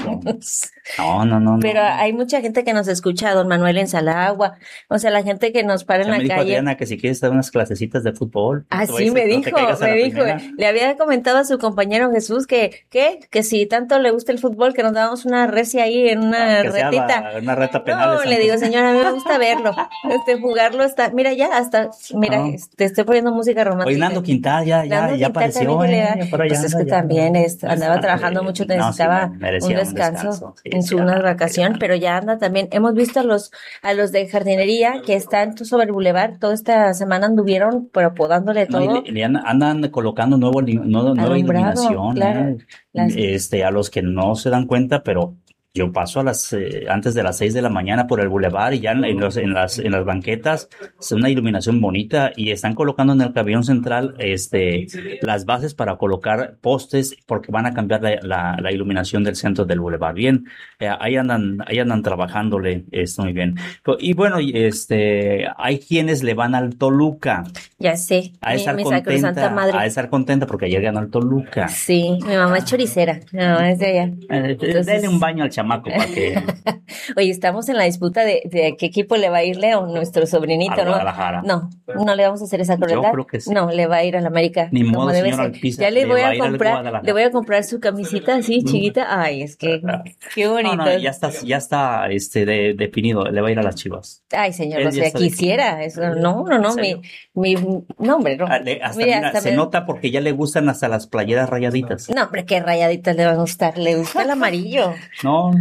[SPEAKER 1] No, no, no.
[SPEAKER 2] Pero
[SPEAKER 1] no.
[SPEAKER 2] hay mucha gente que nos escucha, don Manuel en Salagua. O sea, la gente que nos para en
[SPEAKER 1] ya
[SPEAKER 2] la
[SPEAKER 1] me dijo
[SPEAKER 2] calle.
[SPEAKER 1] Adriana que si quieres dar unas clasecitas de fútbol.
[SPEAKER 2] Ah, sí, me dijo, me dijo. Le había comentado a su compañero Jesús que, ¿qué? Que si tanto le gusta el fútbol, que nos dábamos una recia ahí en una
[SPEAKER 1] ah, que
[SPEAKER 2] retita.
[SPEAKER 1] Sea una reta penal.
[SPEAKER 2] No, le digo, señora, a mí me gusta verlo. Este, jugarlo está, mira ya, hasta, mira, no. te estoy poniendo música romántica.
[SPEAKER 1] Oye, Nando Quintal ya, ya,
[SPEAKER 2] Nando
[SPEAKER 1] ya
[SPEAKER 2] Quintal
[SPEAKER 1] apareció, eh,
[SPEAKER 2] ya
[SPEAKER 1] por allá
[SPEAKER 2] pues es
[SPEAKER 1] anda,
[SPEAKER 2] que
[SPEAKER 1] ya,
[SPEAKER 2] también
[SPEAKER 1] ya.
[SPEAKER 2] es, andaba trabajando mucho, necesitaba no, sí, un, descanso un descanso en sí, su sí, una vacación, pero ya anda también. Hemos visto a los, a los de jardinería que están sobre el bulevar, toda esta semana anduvieron, pero podándole todo.
[SPEAKER 1] No, y le, le andan, andan colocando nuevo, nuevo, nueva iluminación, claro, eh, las... este, a los que no se dan cuenta, pero yo paso a las eh, antes de las seis de la mañana por el bulevar y ya en, en, los, en las en las banquetas es una iluminación bonita y están colocando en el pabellón central este las bases para colocar postes porque van a cambiar la, la, la iluminación del centro del bulevar. Bien, eh, ahí andan ahí andan trabajándole esto muy bien. Y bueno, este hay quienes le van al Toluca.
[SPEAKER 2] Ya sé.
[SPEAKER 1] A estar
[SPEAKER 2] mi,
[SPEAKER 1] contenta,
[SPEAKER 2] mi madre.
[SPEAKER 1] a estar contenta porque ayer ganó el Toluca.
[SPEAKER 2] Sí, mi mamá es choricera, mi mamá es de allá.
[SPEAKER 1] Entonces, denle un baño al chamaco para que...
[SPEAKER 2] Oye, estamos en la disputa de, de qué equipo le va a ir Leo, nuestro sobrinito, ¿no? No, no le vamos a hacer esa crueldad.
[SPEAKER 1] Yo creo que sí.
[SPEAKER 2] No, le va a ir a la América.
[SPEAKER 1] Ni modo, señor Alpiza,
[SPEAKER 2] ya le,
[SPEAKER 1] le
[SPEAKER 2] voy a,
[SPEAKER 1] a
[SPEAKER 2] comprar, le voy a comprar su camisita así, chiquita. Ay, es que qué bonito.
[SPEAKER 1] No, no, ya está, ya está este de, definido, le va a ir a las Chivas.
[SPEAKER 2] Ay, señor, o sea, quisiera. Eso, no, no, no, mi, mi, no, hombre, no.
[SPEAKER 1] Hasta, mira, mira, hasta se me... nota porque ya le gustan hasta las playeras rayaditas.
[SPEAKER 2] No, hombre, qué rayaditas le van a gustar, le gusta el amarillo.
[SPEAKER 1] No,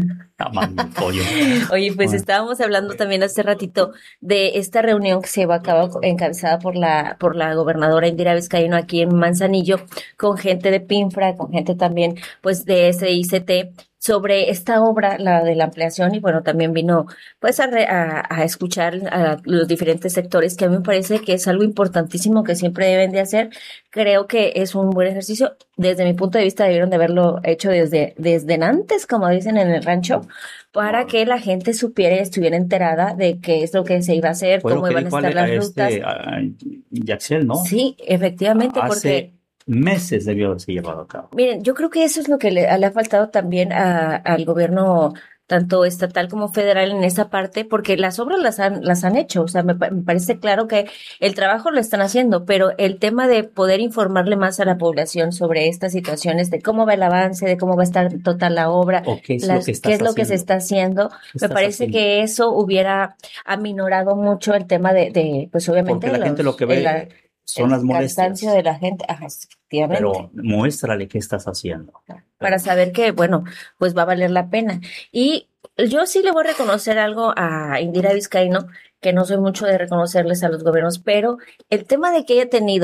[SPEAKER 1] pollo.
[SPEAKER 2] Oye, pues bueno. Estábamos hablando también hace ratito de esta reunión que se llevó a cabo encabezada por la por la gobernadora Indira Vizcaíno aquí en Manzanillo, con gente de PINFRA, con gente también pues de S I C T, sobre esta obra, la de la ampliación, y bueno, también vino pues a, a, a escuchar a los diferentes sectores, que a mí me parece que es algo importantísimo que siempre deben de hacer. Creo que es un buen ejercicio. Desde mi punto de vista debieron de haberlo hecho desde, desde antes, como dicen en el rancho, para que la gente supiera y estuviera enterada de qué es lo que se iba a hacer, cómo iban a estar las rutas.
[SPEAKER 1] Este, uh, Yaxel, ¿no?
[SPEAKER 2] Sí, efectivamente,
[SPEAKER 1] Hace...
[SPEAKER 2] porque...
[SPEAKER 1] meses debió haberse llevado a cabo.
[SPEAKER 2] Miren, yo creo que eso es lo que le, le ha faltado también a, al gobierno tanto estatal como federal en esa parte, porque las obras las han, las han hecho, o sea, me, me parece claro que el trabajo lo están haciendo, pero el tema de poder informarle más a la población sobre estas situaciones, de cómo va el avance, de cómo va a estar total la obra,
[SPEAKER 1] o qué es,
[SPEAKER 2] las,
[SPEAKER 1] lo, que
[SPEAKER 2] qué es lo que se está haciendo, me parece haciendo? que eso hubiera aminorado mucho el tema de, de pues obviamente...
[SPEAKER 1] Porque la los, gente lo que ve... La, son las molestias.
[SPEAKER 2] El cansancio de la gente, ajá, efectivamente.
[SPEAKER 1] Pero muéstrale qué estás haciendo.
[SPEAKER 2] Para saber que, bueno, pues va a valer la pena. Y yo sí le voy a reconocer algo a Indira Vizcaíno, que no soy mucho de reconocerles a los gobiernos, pero el tema de que haya tenido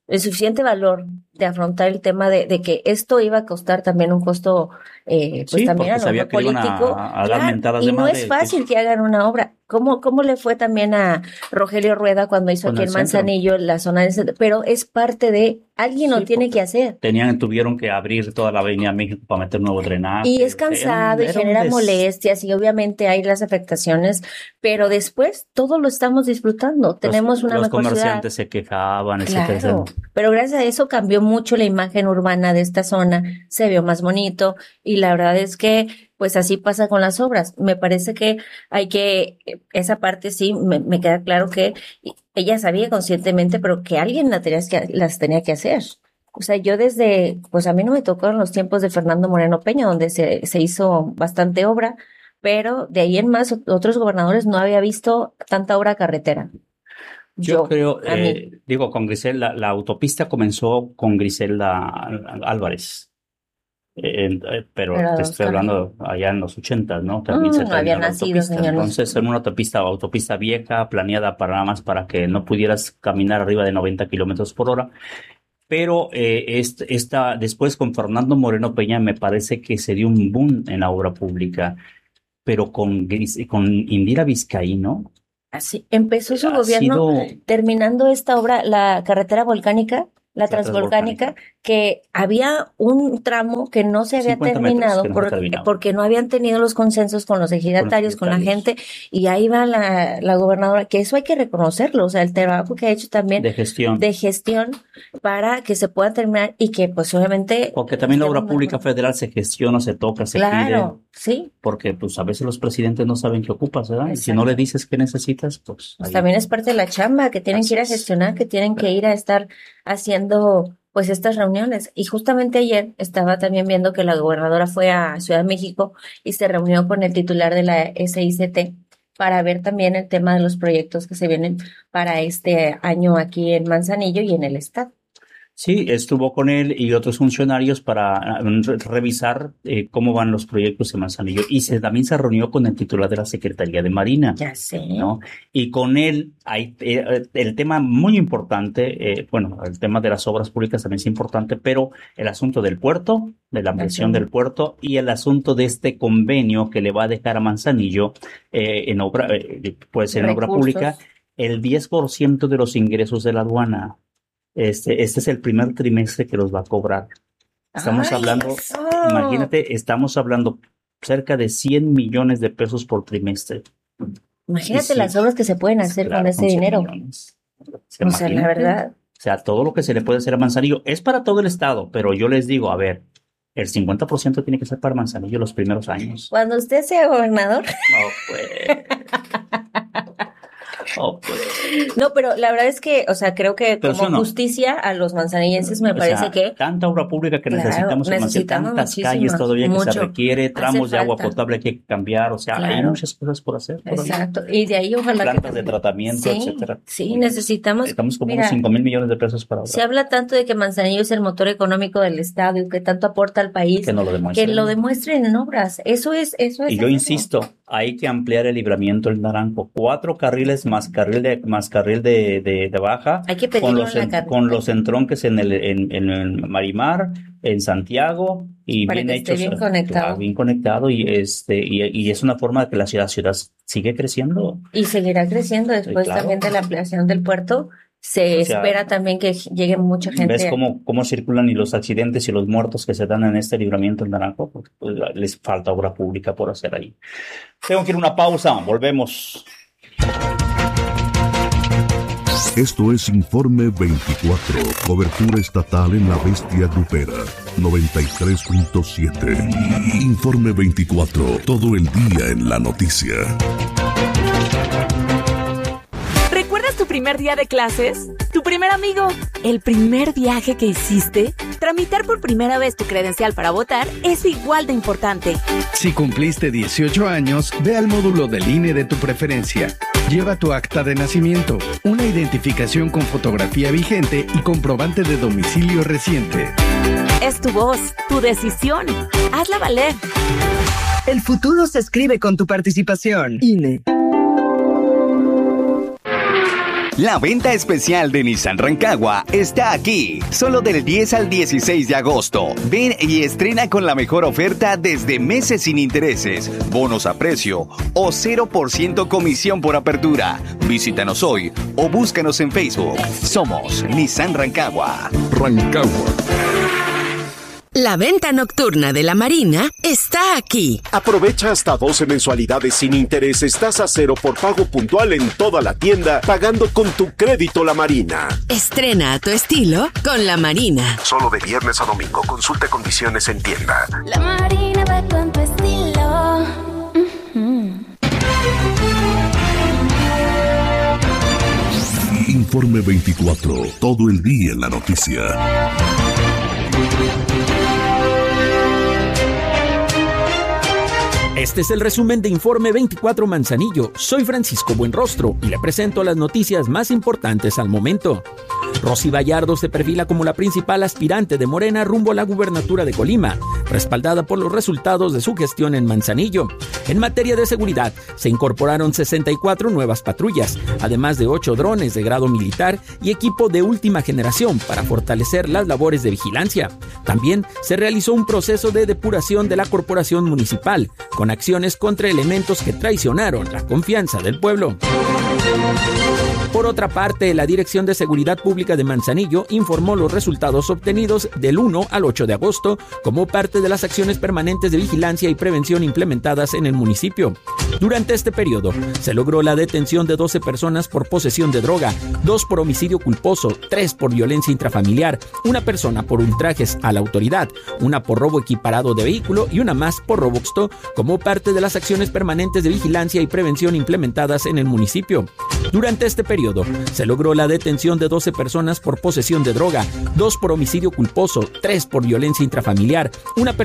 [SPEAKER 2] el suficiente valor de afrontar el tema de, de que esto iba a costar también un costo, eh, pues
[SPEAKER 1] Sí,
[SPEAKER 2] también
[SPEAKER 1] porque
[SPEAKER 2] a
[SPEAKER 1] sabía
[SPEAKER 2] lo
[SPEAKER 1] que le iban a-
[SPEAKER 2] político.
[SPEAKER 1] a dar
[SPEAKER 2] Claro,
[SPEAKER 1] mentadas
[SPEAKER 2] y
[SPEAKER 1] de
[SPEAKER 2] no
[SPEAKER 1] madre,
[SPEAKER 2] es fácil que hagan una obra. ¿Cómo, cómo le fue también a Rogelio Rueda cuando hizo
[SPEAKER 1] Con
[SPEAKER 2] aquí
[SPEAKER 1] el
[SPEAKER 2] en
[SPEAKER 1] centro.
[SPEAKER 2] Manzanillo la zona del centro? Pero es parte de, alguien lo tiene que hacer.
[SPEAKER 1] Tenían, tuvieron que abrir toda la Avenida México para meter un nuevo drenaje.
[SPEAKER 2] Y es cansado y
[SPEAKER 1] Era un- era un
[SPEAKER 2] genera
[SPEAKER 1] des-
[SPEAKER 2] molestias y obviamente hay las afectaciones, pero después todo lo estamos disfrutando.
[SPEAKER 1] Los-
[SPEAKER 2] Tenemos una
[SPEAKER 1] Los
[SPEAKER 2] mejor ciudad.
[SPEAKER 1] comerciantes se quejaban, etcétera,
[SPEAKER 2] Claro,
[SPEAKER 1] etcétera.
[SPEAKER 2] pero gracias a eso cambió mucho la imagen urbana de esta zona, se vio más bonito y la verdad es que pues así pasa con las obras. Me parece que hay que, esa parte sí, me, me queda claro que ella sabía conscientemente, pero que alguien la tenía que, las tenía que hacer. O sea, yo desde, pues a mí no me tocó en los tiempos de Fernando Moreno Peña, donde se, se hizo bastante obra, pero de ahí en más otros gobernadores no había visto tanta obra carretera.
[SPEAKER 1] Yo, creo,
[SPEAKER 2] a mí.
[SPEAKER 1] eh, digo, con Griselda, la autopista comenzó con Griselda Álvarez. Eh, eh, pero
[SPEAKER 2] Pero
[SPEAKER 1] te estoy
[SPEAKER 2] Oscar.
[SPEAKER 1] hablando allá en los ochentas, ¿no? También
[SPEAKER 2] Mm,
[SPEAKER 1] se
[SPEAKER 2] no
[SPEAKER 1] terminó
[SPEAKER 2] había
[SPEAKER 1] la
[SPEAKER 2] nacido,
[SPEAKER 1] autopista.
[SPEAKER 2] señor.
[SPEAKER 1] Entonces, era una autopista, autopista vieja, planeada para nada más para que no pudieras caminar arriba de noventa kilómetros por hora. Pero eh, este- esta, después con Fernando Moreno Peña me parece que se dio un boom en la obra pública. Pero con, Gris- con Indira Vizcaíno,
[SPEAKER 2] Así empezó su
[SPEAKER 1] ha
[SPEAKER 2] gobierno
[SPEAKER 1] sido-
[SPEAKER 2] terminando esta obra, la carretera volcánica, la transvolcánica, que había un tramo que no se había
[SPEAKER 1] cincuenta metros
[SPEAKER 2] terminado
[SPEAKER 1] que no se
[SPEAKER 2] por-
[SPEAKER 1] terminaba.
[SPEAKER 2] porque no habían tenido los consensos con los ejidatarios, con la gente, y ahí va la, la gobernadora, que eso hay que reconocerlo, o sea, el trabajo que ha hecho también
[SPEAKER 1] de gestión.
[SPEAKER 2] de gestión para que se pueda terminar y que pues obviamente
[SPEAKER 1] Porque también la obra
[SPEAKER 2] estemos
[SPEAKER 1] pública federal se gestiona, se toca, se
[SPEAKER 2] Claro,
[SPEAKER 1] pide.
[SPEAKER 2] sí.
[SPEAKER 1] Porque pues a veces los presidentes no saben qué ocupas, ¿verdad? Y si
[SPEAKER 2] Exacto.
[SPEAKER 1] no le dices qué necesitas, pues
[SPEAKER 2] Pues
[SPEAKER 1] ahí-
[SPEAKER 2] también es parte de la chamba, que tienen que ir a gestionar, que tienen que ir a estar haciendo pues estas reuniones. Y justamente ayer estaba también viendo que la gobernadora fue a Ciudad de México y se reunió con el titular de la S I C T para ver también el tema de los proyectos que se vienen para este año aquí en Manzanillo y en el estado.
[SPEAKER 1] Sí, estuvo con él y otros funcionarios para ah, re- revisar eh, cómo van los proyectos en Manzanillo. Y se, también se reunió con el titular de la Secretaría de Marina.
[SPEAKER 2] Ya sé.
[SPEAKER 1] ¿No? Y con él hay eh, el tema muy importante, eh, bueno, el tema de las obras públicas también es importante, pero el asunto del puerto, de la ampliación
[SPEAKER 2] Ajá.
[SPEAKER 1] del puerto y el asunto de este convenio que le va a dejar a Manzanillo eh, en obra, eh, puede ser en obra
[SPEAKER 2] Recursos.
[SPEAKER 1] pública, el diez por ciento de los ingresos de la aduana. Este, este es el primer trimestre que los va a cobrar. Estamos
[SPEAKER 2] ¡Ay,
[SPEAKER 1] hablando,
[SPEAKER 2] eso!
[SPEAKER 1] imagínate, estamos hablando cerca de cien millones de pesos por trimestre.
[SPEAKER 2] Imagínate
[SPEAKER 1] Y sí,
[SPEAKER 2] las obras que se pueden hacer
[SPEAKER 1] claro,
[SPEAKER 2] con ese
[SPEAKER 1] con cien
[SPEAKER 2] dinero.
[SPEAKER 1] millones.
[SPEAKER 2] O sea, la
[SPEAKER 1] Imagínate.
[SPEAKER 2] verdad.
[SPEAKER 1] O sea, todo lo que se le puede hacer a Manzanillo es para todo el estado, pero yo les digo, a ver, el cincuenta por ciento tiene que ser para Manzanillo los primeros años.
[SPEAKER 2] Cuando usted sea gobernador.
[SPEAKER 1] Oh, pues. Oh, pues.
[SPEAKER 2] No, pero la verdad es que, o sea, creo que
[SPEAKER 1] Pero
[SPEAKER 2] como
[SPEAKER 1] sí o no.
[SPEAKER 2] justicia a los manzanillenses me
[SPEAKER 1] O
[SPEAKER 2] parece
[SPEAKER 1] sea,
[SPEAKER 2] que
[SPEAKER 1] tanta obra pública que
[SPEAKER 2] Claro,
[SPEAKER 1] necesitamos, en Manzanillo,
[SPEAKER 2] necesitamos
[SPEAKER 1] tantas
[SPEAKER 2] muchísima,
[SPEAKER 1] calles todavía que se
[SPEAKER 2] mucho.
[SPEAKER 1] requiere, tramos
[SPEAKER 2] Hace
[SPEAKER 1] de agua
[SPEAKER 2] falta.
[SPEAKER 1] potable que hay que cambiar, o sea, hay
[SPEAKER 2] Claro.
[SPEAKER 1] muchas cosas por hacer todavía.
[SPEAKER 2] Exacto. Y de ahí ojalá que
[SPEAKER 1] Plantas de tratamiento,
[SPEAKER 2] Sí,
[SPEAKER 1] etcétera.
[SPEAKER 2] sí, necesitamos.
[SPEAKER 1] Estamos como
[SPEAKER 2] Mira,
[SPEAKER 1] unos cinco mil millones de pesos para obra.
[SPEAKER 2] se habla tanto de que Manzanillo es el motor económico del estado y que tanto aporta al país,
[SPEAKER 1] Que no lo demuestren.
[SPEAKER 2] que lo demuestren en obras. Eso es, eso es.
[SPEAKER 1] Y yo
[SPEAKER 2] hacerlo.
[SPEAKER 1] insisto, hay que ampliar el libramiento del Naranjo. Cuatro carriles más carril de, más carril de, de, de baja.
[SPEAKER 2] Hay que
[SPEAKER 1] con
[SPEAKER 2] pedirlo
[SPEAKER 1] los,
[SPEAKER 2] en la
[SPEAKER 1] en-
[SPEAKER 2] carretera.
[SPEAKER 1] con los entronques en el, en, en el Marimar, en Santiago, y
[SPEAKER 2] Para
[SPEAKER 1] bien
[SPEAKER 2] que esté
[SPEAKER 1] hechos.
[SPEAKER 2] bien conectado.
[SPEAKER 1] Claro, bien conectado, y este, y, y es una forma de que la ciudad, ciudad sigue creciendo.
[SPEAKER 2] Y seguirá creciendo después
[SPEAKER 1] claro.
[SPEAKER 2] también de la ampliación del puerto. Se
[SPEAKER 1] O sea,
[SPEAKER 2] espera también que llegue mucha gente.
[SPEAKER 1] ¿Ves cómo, cómo circulan y los accidentes y los muertos que se dan en este libramiento del Naranjo? Porque pues, les falta obra pública por hacer ahí. Tengo que ir a una pausa, volvemos.
[SPEAKER 4] Esto es Informe veinticuatro, cobertura estatal en la bestia grupera, noventa y tres punto siete. Informe veinticuatro, todo el día en la noticia.
[SPEAKER 6] ¿Recuerdas tu primer día de clases? ¿Tu primer amigo? ¿El primer viaje que hiciste? Tramitar por primera vez tu credencial para votar es igual de importante.
[SPEAKER 18] Si cumpliste dieciocho años, ve al módulo del I N E de tu preferencia. Lleva tu acta de nacimiento, una identificación con fotografía vigente y comprobante de domicilio reciente.
[SPEAKER 6] Es tu voz, tu decisión. Hazla valer.
[SPEAKER 19] El futuro se escribe con tu participación. I N E.
[SPEAKER 20] La venta especial de Nissan Rancagua está aquí, solo del diez al dieciséis de agosto. Ven y estrena con la mejor oferta desde meses sin intereses, bonos a precio o cero por ciento comisión por apertura. Visítanos hoy o búscanos en Facebook. Somos Nissan Rancagua.
[SPEAKER 4] Rancagua.
[SPEAKER 8] La venta nocturna de la Marina está aquí.
[SPEAKER 9] Aprovecha hasta doce mensualidades sin intereses, tasa cero por pago puntual en toda la tienda, pagando con tu crédito La Marina.
[SPEAKER 8] Estrena a tu estilo con La Marina.
[SPEAKER 9] Solo de viernes a domingo. Consulta condiciones en tienda.
[SPEAKER 10] La Marina va con tu estilo. Mm-hmm.
[SPEAKER 4] Informe veinticuatro. Todo el día en la noticia.
[SPEAKER 21] Este es el resumen de Informe veinticuatro Manzanillo. Soy Francisco Buenrostro y le presento las noticias más importantes al momento. Rosy Vallardo se perfila como la principal aspirante de Morena rumbo a la gubernatura de Colima, respaldada por los resultados de su gestión en Manzanillo. En materia de seguridad, se incorporaron sesenta y cuatro nuevas patrullas, además de ocho drones de grado militar y equipo de última generación para fortalecer las labores de vigilancia. También se realizó un proceso de depuración de la corporación municipal, con acciones contra elementos que traicionaron la confianza del pueblo. Por otra parte, la Dirección de Seguridad Pública de Manzanillo informó los resultados obtenidos del uno al ocho de agosto como parte de las acciones permanentes de vigilancia y prevención implementadas en el municipio. Durante este periodo, se logró la detención de doce personas por posesión de droga, dos por homicidio culposo, tres por violencia intrafamiliar, una persona por ultrajes a la autoridad, una por robo equiparado de vehículo y una más por robuxto, como parte de las acciones permanentes de vigilancia y prevención implementadas en el municipio. Durante este periodo, se logró la detención de doce personas por posesión de droga, dos por homicidio culposo, tres por violencia intrafamiliar, una persona